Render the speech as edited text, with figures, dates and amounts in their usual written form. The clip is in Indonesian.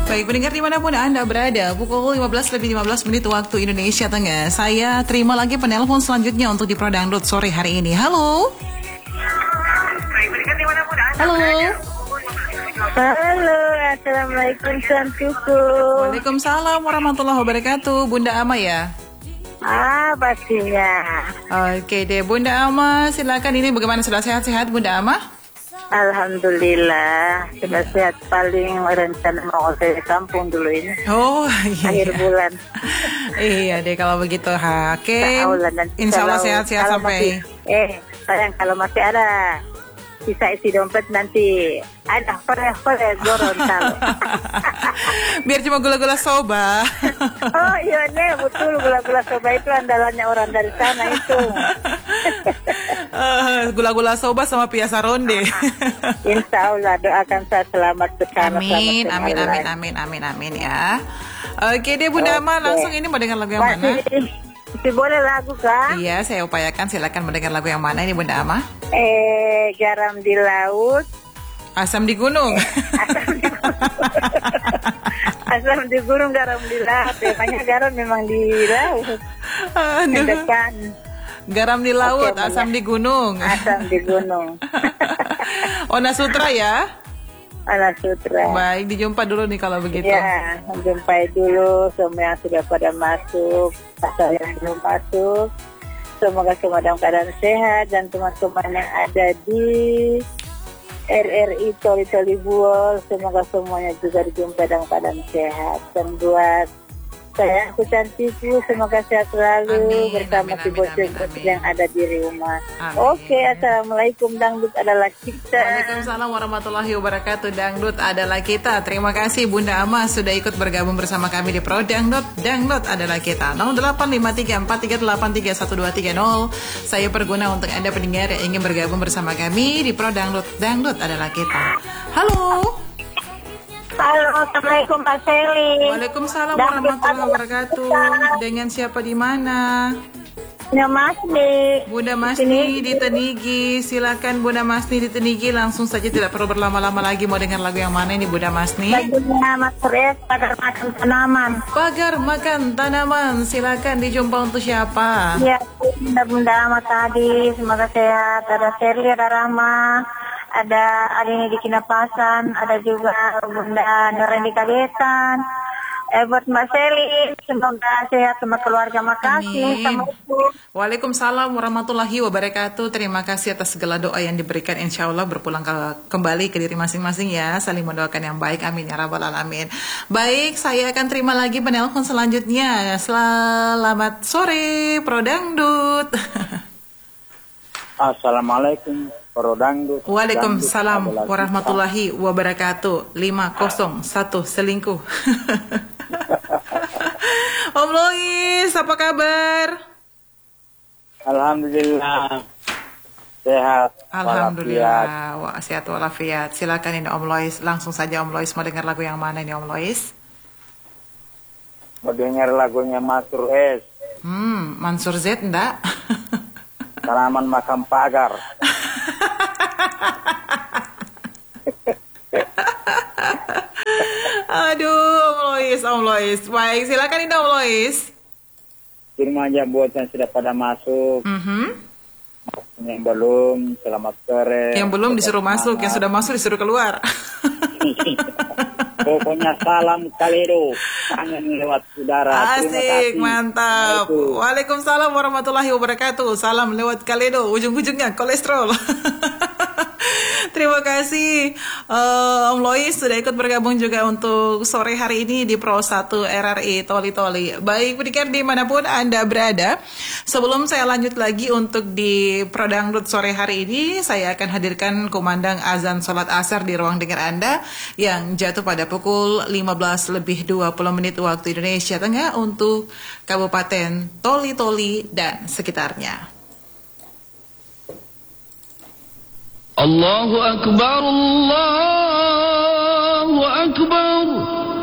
Baik, pendengar dimanapun Anda berada, pukul 15 menit waktu Indonesia Tengah. Saya terima lagi penelpon selanjutnya untuk di Pro Dangdut sore hari ini. Halo. Halo. Halo, assalamualaikum Santuku. Waalaikumsalam warahmatullahi wabarakatuh. Bunda Ama ya? Pastinya. Oke deh, Bunda Ama, silakan. Ini bagaimana, sudah sehat-sehat Bunda Ama? Alhamdulillah, sudah sehat. Paling rencana mau ke kampung dulu ini. Oh iya. Akhir bulan. Iya deh kalau begitu, Hakim. Insya Allah sehat-sehat sampai. Sayang, kalau masih ada sisa isi dompet nanti ada pore Gorontalo. Biar cuma gula-gula soba. Oh iya nih, betul, gula-gula soba itu andalannya orang dari sana itu. Gula-gula soba sama piasa ronde. Insya Allah, doakan saya selamat bersama. Amin ya. Oke deh Bunda Ama, langsung ini mau dengar lagu yang mana? Masih boleh lagu kan? Iya, saya upayakan, silakan mendengar lagu yang mana ini Bunda Ama? Garam di laut, asam di gunung. Asam di gunung, garam di laut. Banyak garam memang di laut. Depan. Garam di laut, asam di gunung. Asam di gunung. Ona Sutra ya? Ona Sutra. Baik, dijumpa dulu nih kalau begitu. Ya, menjumpai dulu semua yang sudah pada masuk, atau yang belum masuk. Semoga semua dalam keadaan sehat, dan teman-teman yang ada di RRI Toli Buol, semoga semuanya juga dijumpai dalam keadaan sehat. Dan buat saya, aku cantikku, semoga sehat selalu bersama si bocil yang ada di rumah. Oke, assalamualaikum, dangdut adalah kita. Waalaikumsalam warahmatullahi wabarakatuh. Dangdut adalah kita. Terima kasih Bunda Ama sudah ikut bergabung bersama kami di Pro Dangdut. Dangdut adalah kita. 085343312330. Saya berguna untuk Anda pendengar yang ingin bergabung bersama kami di Pro Dangdut. Dangdut adalah kita. Halo. Halo, assalamualaikum Pak Seli. Waalaikumsalam warahmatullahi wabarakatuh. Dengan siapa di mana? Ya Masni. Bunda Masni di Tenigi. Silakan Bunda Masni di Tenigi, langsung saja, tidak perlu berlama-lama lagi. Mau dengar lagu yang mana ini Bunda Masni? Lagunya Mas Res, Pagar Makan Tanaman. Pagar Makan Tanaman. Silakan, dijumpa untuk siapa? Ya, Bunda Amat tadi, semoga sehat. Ada Sherly, ada Rama, ada Arini di Kinapasan, ada juga Bunda Noren di Kagetan. Buat Mbak Seli, semoga sehat sama keluarga. Makasih. Assalamualaikum. Waalaikumsalam warahmatullahi wabarakatuh. Terima kasih atas segala doa yang diberikan. Insya Allah berpulang kembali ke diri masing-masing ya. Saling mendoakan yang baik. Amin ya rabbal alamin. Baik, saya akan terima lagi penelpon selanjutnya. Selamat sore Pro Dangdut. Assalamualaikum Pro Dangdut. Waalaikumsalam warahmatullahi wabarakatuh. 501 selingkuh. Om Lois, apa kabar? Alhamdulillah sehat. Alhamdulillah, sehat walafiat. Silakan ini Om Lois, langsung saja Om Lois, mau dengar lagu yang mana ini Om Lois? Mau dengar lagunya Mansur S. Mansur Z enggak? Tanaman Makam Pagar. Aduh, Om Lois. Baik, silakan ini Om Lois. Kirim aja buat yang sudah pada masuk. Yang belum, selamat sore. Yang belum disuruh masuk, yang sudah masuk disuruh keluar. Pokoknya salam Kaledo, kangen lewat udara. Asik, mantap. Waalaikumsalam warahmatullahi wabarakatuh. Salam lewat Kaledo, ujung-ujungnya kolesterol. Terima kasih Om Lois sudah ikut bergabung juga untuk sore hari ini di Pro 1 RRI Toli. Baik, pendengar dimanapun Anda berada, sebelum saya lanjut lagi untuk di Pro Dangdut sore hari ini, saya akan hadirkan kumandang azan sholat asar di ruang dengar Anda yang jatuh pada pukul 15:20 waktu Indonesia Tengah untuk Kabupaten Toli dan sekitarnya. Allahu Akbar, Allah